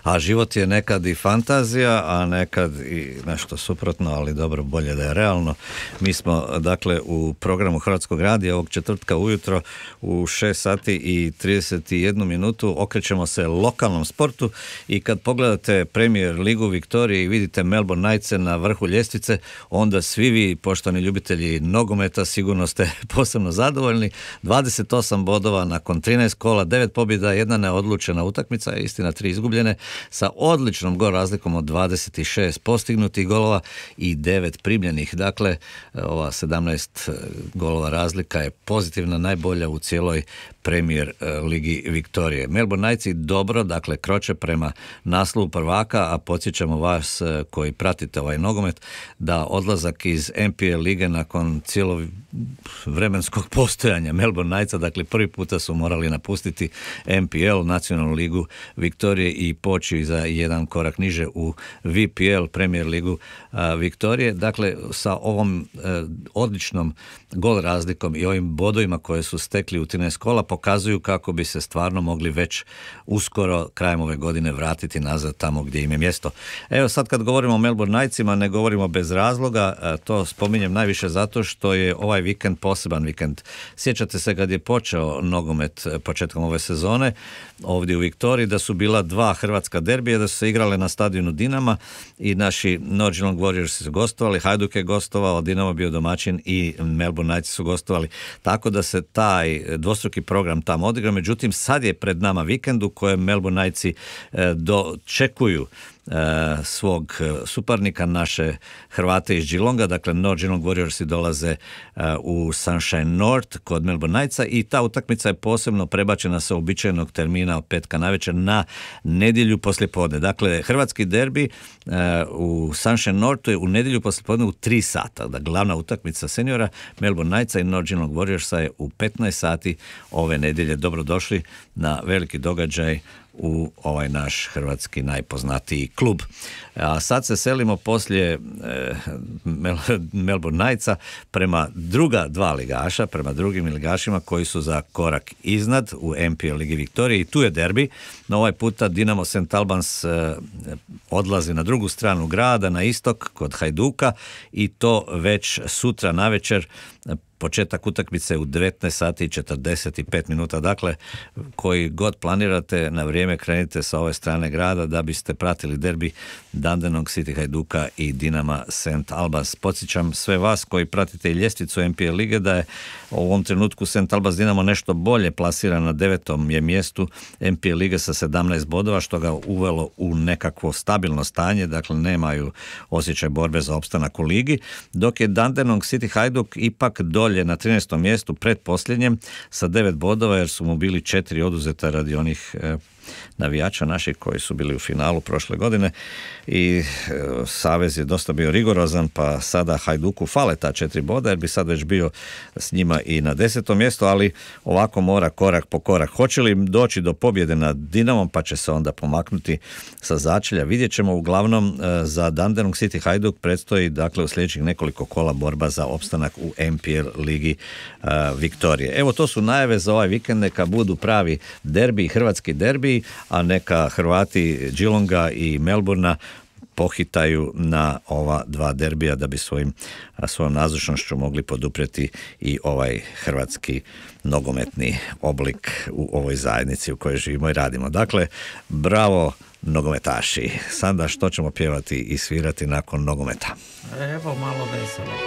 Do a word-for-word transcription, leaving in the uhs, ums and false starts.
a život je nekad i fantazija, a nekad i nešto suprotno, ali dobro, bolje da je realno. Mi smo, dakle, u programu Hrvatskog radija ovog četvrtka ujutro u šest sati i trideset jednu minutu okrećemo se lokalnom sportu i kad pogledate Premier ligu Viktorije i vidite Melbourne Knightse na vrhu ljestvice, onda svi vi, poštovani ljubitelji nogometa, sigurno ste posebno zadovoljni. dvadeset osam bodova nakon trinaest kola, devet pobjeda, jedna neodlučena utakmica, istina tri izgubljene, sa odličnom gol razlikom od dvadeset šest postignutih golova i devet primljenih. Dakle, ova sedamnaest golova razlika je pozitivna, najbolja u cijeloj Premier ligi Viktorije. Melbourne Knightsi dobro, dakle, kroče prema naslovu prvaka, a podsjećamo vas koji pratite ovaj nogomet da odlazak iz N P L lige nakon cijelo vremenskog postojanja Melbourne Knightsa, dakle prvi puta su morali napustiti N P L, nacionalnu ligu Viktorije, i poći za jedan korak niže u V P L, Premier ligu a, Viktorije. Dakle, sa ovom a, odličnom gol razlikom i ovim bodovima koje su stekli u trinaest kola pokazuju kako bi se stvarno mogli već uskoro krajem ove godine vratiti nazad tamo gdje im je mjesto. Evo sad kad govorimo o Melbourne Knightsima ne govorimo bez razloga, a, to spominjem najviše zato što je ovaj vikend poseban vikend. Sjećate se kad je počeo nogomet početkom ove sezone ovdje u Viktoriji da su bila dva hrvatska derbija, da su se igrale na stadionu Dinama i naši North Geelong Warriors su gostovali, Hajduk je gostovao, Dinamo bio domaćin i Melbourne Knightsi su gostovali. Tako da se taj dvostruki program tamo odigra. Međutim, sad je pred nama vikend u kojem Melbourne Knightsi dočekuju svog suparnika, naše Hrvate iz Geelonga, dakle North Geelong Warriorsi dolaze u Sunshine North kod Melbourne Knightsa i ta utakmica je posebno prebačena sa uobičajenog termina od petka navečer na nedjelju poslijepodne. Dakle, hrvatski derbi u Sunshine Northu je u nedjelju poslijepodne u tri sata. Da, glavna utakmica seniora Melbourne Knightsa i North Geelong Warriorsa je u petnaest sati ove nedjelje. Dobrodošli na veliki događaj u ovaj naš hrvatski najpoznatiji klub. A sad se selimo poslije eh, Melbourne Knightsa prema druga dva ligaša, prema drugim ligašima koji su za korak iznad u N P L ligi Viktorije i tu je derbi. No ovaj puta Dinamo Saint Albans eh, odlazi na drugu stranu grada, na istok kod Hajduka i to već sutra navečer. Početak utakmice u devetnaest sati i četrdeset pet minuta. Dakle, koji god planirate, na vrijeme krenite sa ove strane grada da biste pratili derbi Dandenong City Hajduka i Dinama Saint Albans. Podsjećam sve vas koji pratite i ljestvicu N P L lige da je u ovom trenutku Saint Albans Dinamo nešto bolje plasiran, na devetom je mjestu N P L lige sa sedamnaest bodova, što ga uvelo u nekakvo stabilno stanje, dakle nemaju osjećaj borbe za opstanak u ligi, dok je Dandenong City Hajduk ipak dolje na trinaestom mjestu, predposljednjem, sa devet bodova, jer su mu bili četiri oduzeta radi onih e, navijača naših koji su bili u finalu prošle godine i e, savez je dosta bio rigorozan, pa sada Hajduku fale ta četiri boda, jer bi sad već bio s njima i na desetom mjestu, ali ovako mora korak po korak. Hoće li doći do pobjede nad Dinamom, pa će se onda pomaknuti sa začelja, vidjet ćemo. Uglavnom e, za Dandenong City Hajduk predstoji, dakle, u sljedećih nekoliko kola borba za opstanak u N P L ligi e, Viktorije. Evo, to su najave za ovaj vikend, neka budu pravi derbi, hrvatski derbi, a neka Hrvati Geelonga i Melbournea pohitaju na ova dva derbija da bi svojim, svojom nazočnošću mogli poduprijeti i ovaj hrvatski nogometni oblik u ovoj zajednici u kojoj živimo i radimo. Dakle, bravo nogometaši. Sada što ćemo pjevati i svirati nakon nogometa? Evo malo veselo.